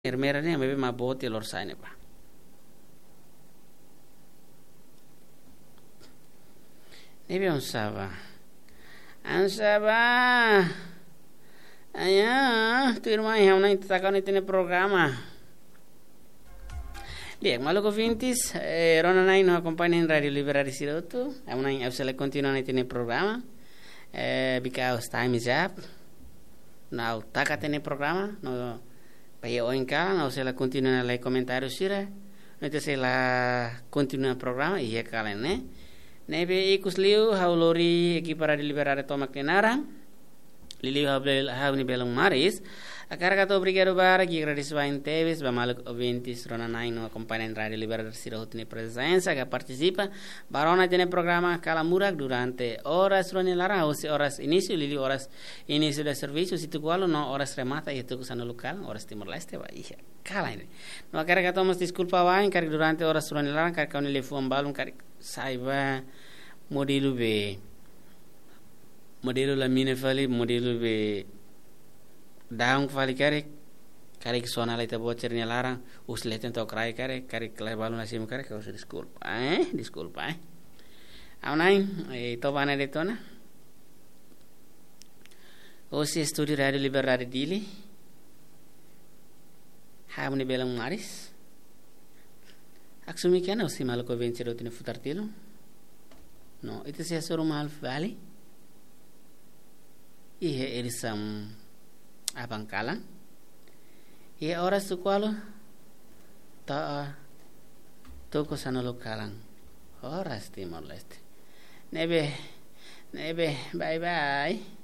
Irmerane amebe maboti lor saine pa. Nebe ansaba. Aya, tu irmã é uma interação nesse programa. Liek, maluco ouvintes, Rona Nai nos acompanha em Rádio Liberare Siroto. É uma eu continua nesse programa. Because time is up. Now, taka tene programa, no pai oinka, no se la continua lai comentário sira. No te se la continua programa e kalen ne. Nebe ikus liu haulori equipa Rádio Liberare toma kenara. Lili hauni belong maris. Akar kato obrigado bar que agradecimento teves ba maluk ouvintes Rona Nai no acompanha em Rádio Liberare Siroto ne presença que participa. Barona tiene programa Calamurak durante horas Roni Lara ou horas início lili horas início de serviço se tu qualo no horas remata e tu kusano local horas Timor Leste ba iya kala ini. No akar kato mas desculpa ba kar durante horas Roni Lara kar kau le fuam balum kar saiba modelu la mine fali modelu be daung fali kare sona la ita bocernya larang usleten to krai kare klai balu nasim kare kau sudah disculpa aunai to bana de tona osi studi Rádio Liberare dili hamni belang maris aksumi kana osi malko vencero tine futartilo no itu sia soro mal vale ihe erisam abang kalang ye oras sukwalo ta toko sanolo kalang horas Timor Leste nebe bye bye